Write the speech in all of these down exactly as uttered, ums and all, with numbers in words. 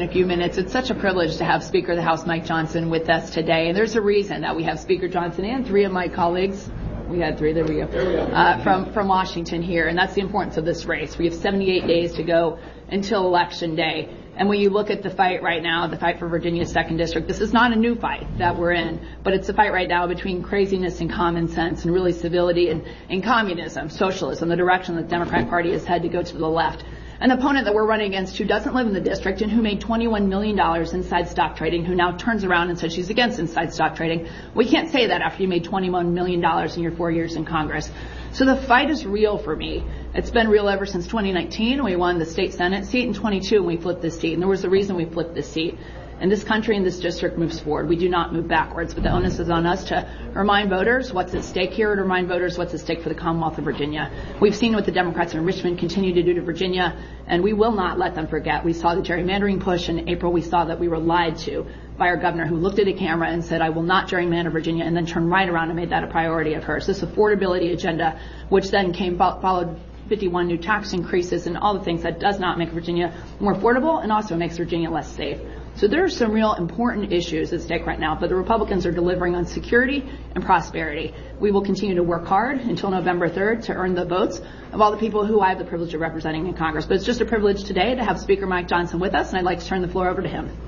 a few minutes. It's such a privilege to have Speaker of the House Mike Johnson with us today, and there's a reason that we have Speaker Johnson and three of my colleagues. We had three, there we go, there we go. Uh, from, from Washington here, and that's the importance of this race. We have seventy-eight days to go until Election Day. And when you look at the fight right now, the fight for Virginia's second district, this is not a new fight that we're in, but it's a fight right now between craziness and common sense and really civility and, and communism, socialism, the direction that the Democratic Party has had to go to the left. An opponent that we're running against who doesn't live in the district and who made twenty-one million dollars inside stock trading, who now turns around and says she's against inside stock trading. We can't say that after you made twenty-one million dollars in your four years in Congress. So the fight is real for me. It's been real ever since twenty nineteen. We won the state Senate seat in twenty-two and we flipped this seat. And there was a reason we flipped this seat. And this country and this district moves forward. We do not move backwards. But the onus is on us to remind voters what's at stake here, to remind voters what's at stake for the Commonwealth of Virginia. We've seen what the Democrats in Richmond continue to do to Virginia, and we will not let them forget. We saw the gerrymandering push in April. We saw that we were lied to by our governor, who looked at a camera and said, I will not gerrymander Virginia, and then turned right around and made that a priority of hers. This affordability agenda, which then came followed fifty-one new tax increases and all the things that does not make Virginia more affordable and also makes Virginia less safe. So there are some real important issues at stake right now, but the Republicans are delivering on security and prosperity. We will continue to work hard until November third to earn the votes of all the people who I have the privilege of representing in Congress. But it's just a privilege today to have Speaker Mike Johnson with us, and I'd like to turn the floor over to him.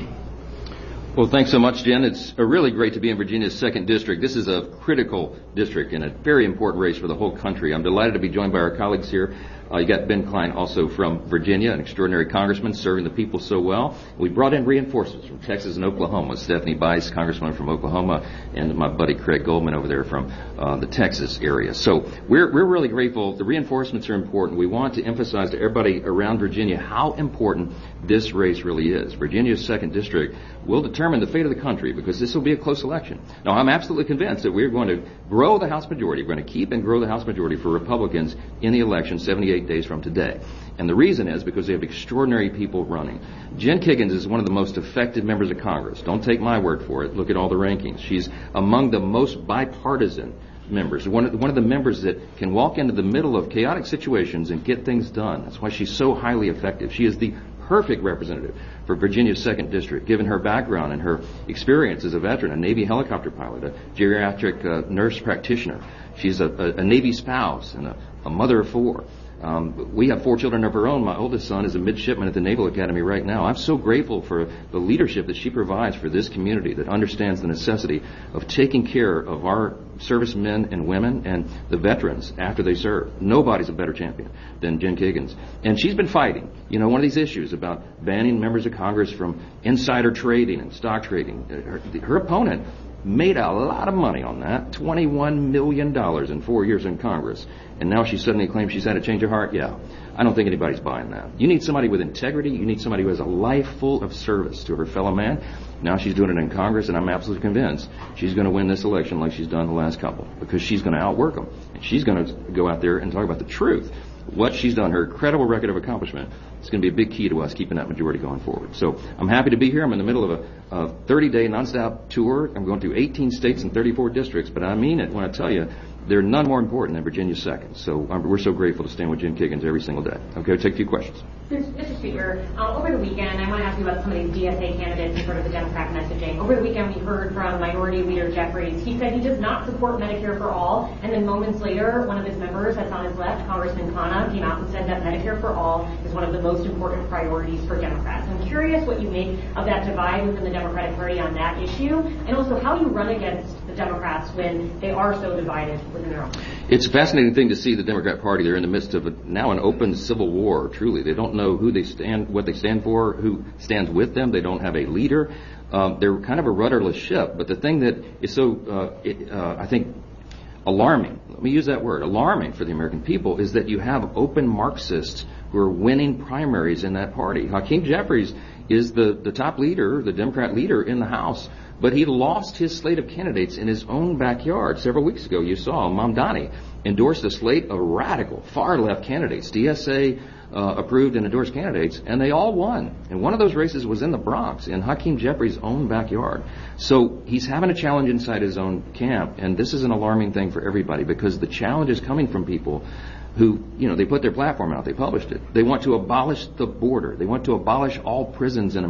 Well, thanks so much, Jen. It's really great to be in Virginia's second district. This is a critical district and a very important race for the whole country. I'm delighted to be joined by our colleagues here. Uh, you got Ben Cline, also from Virginia, an extraordinary congressman serving the people so well. We brought in reinforcements from Texas and Oklahoma. Stephanie Bice, congresswoman from Oklahoma, and my buddy Craig Goldman over there from uh, the Texas area. So we're we're really grateful. The reinforcements are important. We want to emphasize to everybody around Virginia how important this race really is. Virginia's second district will determine the fate of the country because this will be a close election. Now, I'm absolutely convinced that we're going to grow the House majority. We're going to keep and grow the House majority for Republicans in the election seventy-eight days from today. And the reason is because they have extraordinary people running. Jen Kiggans is one of the most effective members of Congress. Don't take my word for it. Look at all the rankings. She's among the most bipartisan members, one of, the, one of the members that can walk into the middle of chaotic situations and get things done. That's why she's so highly effective. She is the perfect representative for Virginia's second district, given her background and her experience as a veteran, a Navy helicopter pilot, a geriatric uh, nurse practitioner. She's a, a, a Navy spouse and a, a mother of four. Um, we have four children of her own. My oldest son is a midshipman at the Naval Academy right now. I'm so grateful for the leadership that she provides for this community that understands the necessity of taking care of our servicemen and women and the veterans after they serve. Nobody's a better champion than Jen Kiggans. And she's been fighting, you know, one of these issues about banning members of Congress from insider trading and stock trading. Her, her opponent made a lot of money on that, twenty-one million dollars in four years in Congress. And now she suddenly claims she's had a change of heart? Yeah. I don't think anybody's buying that. You need somebody with integrity. You need somebody who has a life full of service to her fellow man. Now she's doing it in Congress, and I'm absolutely convinced she's going to win this election like she's done the last couple, because she's going to outwork them. And she's going to go out there and talk about the truth. What she's done, her incredible record of accomplishment, is going to be a big key to us keeping that majority going forward. So I'm happy to be here. I'm in the middle of a, a thirty-day nonstop tour. I'm going through eighteen states and thirty-four districts, but I mean it when I tell you they're none more important than Virginia's second. So um, we're so grateful to stand with Jen Kiggans every single day. Okay, I'll take a few questions. Mister Speaker, uh, over the weekend, I want to ask you about some of these D S A candidates and sort of the Democrat messaging. Over the weekend, we heard from Minority Leader Jeffries. He said he does not support Medicare for all, and then moments later, one of his members that's on his left, Congressman Khanna, came out and said that Medicare for all is one of the most important priorities for Democrats. I'm curious what you make of that divide within the Democratic Party on that issue, and also how you run against the Democrats when they are so divided within their own. It's a fascinating thing to see the Democrat Party. They're in the midst of a, now an open civil war, truly. They don't know who they stand, what they stand for, who stands with them. They don't have a leader. Um, they're kind of a rudderless ship. But the thing that is so, uh, it, uh, I think, alarming, let me use that word, alarming for the American people, is that you have open Marxists who are winning primaries in that party. Hakeem Jeffries is the, the top leader, the Democrat leader in the House, but he lost his slate of candidates in his own backyard. Several weeks ago, you saw Mamdani endorsed a slate of radical, far-left candidates, D S A uh, approved and endorsed candidates, and they all won. And one of those races was in the Bronx, in Hakeem Jeffries' own backyard. So he's having a challenge inside his own camp, and this is an alarming thing for everybody, because the challenge is coming from people who, you know, they put their platform out, they published it. They want to abolish the border. They want to abolish all prisons in America.